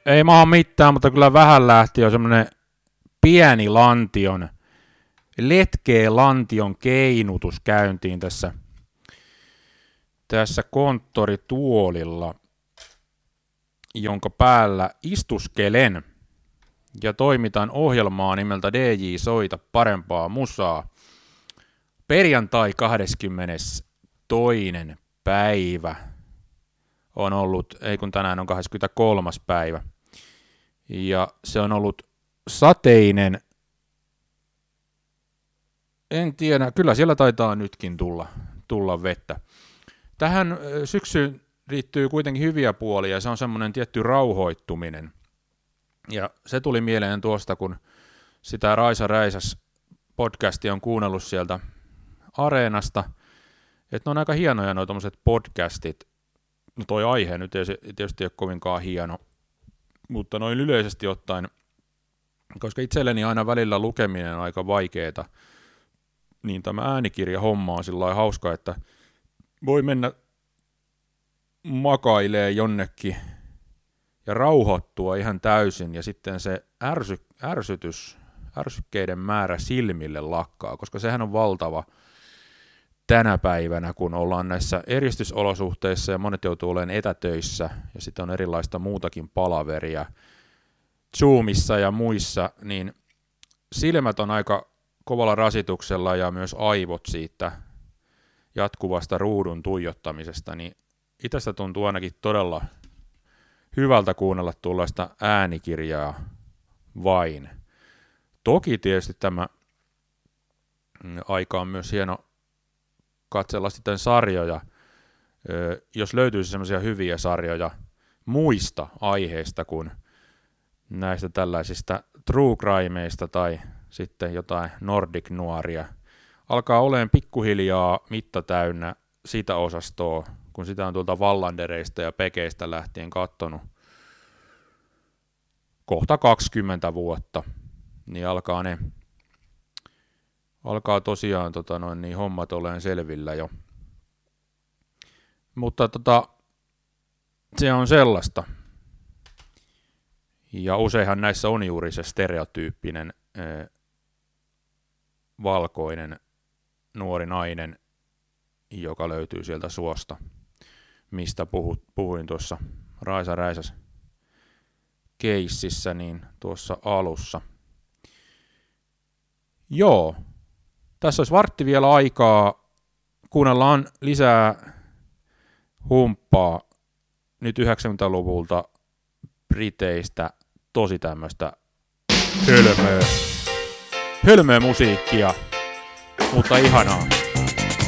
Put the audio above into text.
ei maha mitään, mutta kyllä vähän lähti jo semmoinen pieni lantion, letkeä lantion keinutus käyntiin tässä konttorituolilla, jonka päällä istuskelen ja toimitan ohjelmaa nimeltä DJ Soita parempaa musaa. Perjantai 22. päivä on ollut, ei kun tänään on 23. päivä, ja se on ollut sateinen, en tiedä, kyllä siellä taitaa nytkin tulla vettä. Tähän syksyyn liittyy kuitenkin hyviä puolia, ja se on semmoinen tietty rauhoittuminen. Ja se tuli mieleen tuosta, kun sitä Raisa Räisäs podcastia on kuunnellut sieltä Areenasta, että ne on aika hienoja nuo tommoset podcastit. No toi aihe nyt ei tietysti ole kovinkaan hieno, mutta noin yleisesti ottaen, koska itselleni aina välillä lukeminen on aika vaikeeta, niin tämä äänikirjahomma on sillä lailla hauska, että voi mennä makailee jonnekin ja rauhoittua ihan täysin, ja sitten se ärsykkeiden määrä silmille lakkaa, koska sehän on valtava tänä päivänä, kun ollaan näissä eristysolosuhteissa ja monet joutuu olemaan etätöissä ja sitten on erilaista muutakin palaveria Zoomissa ja muissa, niin silmät on aika kovalla rasituksella ja myös aivot siitä jatkuvasta ruudun tuijottamisesta, niin itsestä tuntuu ainakin todella hyvältä kuunnella tuollaista äänikirjaa vain. Toki tietysti tämä aika on myös hieno katsella sitten sarjoja, jos löytyisi semmoisia hyviä sarjoja muista aiheista kuin näistä tällaisista true crimeista tai sitten jotain Nordic noiria. Alkaa olemaan pikkuhiljaa mitta täynnä sitä osastoa, kun sitä on tuolta Wallandereista ja Pekeistä lähtien katsonut kohta 20 vuotta, niin alkaa tosiaan niin hommat olemaan selvillä jo. Mutta se on sellaista. Ja useinhan näissä on juuri se stereotyyppinen valkoinen nuori nainen, joka löytyy sieltä suosta, mistä puhuin tuossa Raisa Räisäs keississä niin tuossa alussa. Joo, tässä olisi vartti vielä aikaa. Kuunnellaan lisää humppaa nyt 90-luvulta Briteistä, tosi tämmöistä hölmöä musiikkia, mutta ihanaa.